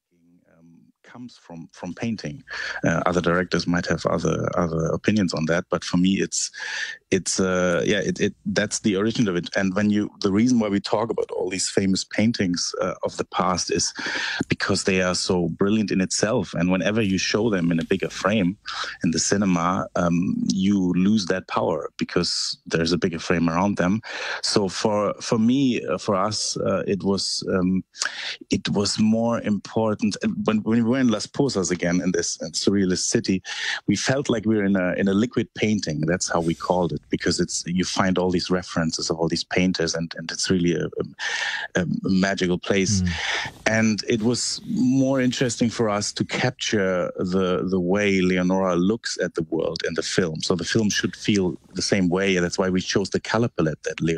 comes from painting. Other directors might have other opinions on that, but for me, that's the origin of it. And the reason why we talk about all these famous paintings of the past is because they are so brilliant in itself. And whenever you show them in a bigger frame in the cinema, you lose that power because there's a bigger frame around them. So for me, for us, it was more important when we were in Las Posas again in this surrealist city. We felt like we were in a liquid painting. That's how we called it, because you find all these references of all these painters, and it's really a magical place. And it was more interesting for us to capture the way Leonora looks at the world in the film. So the film should feel the same way, and that's why we chose the color palette that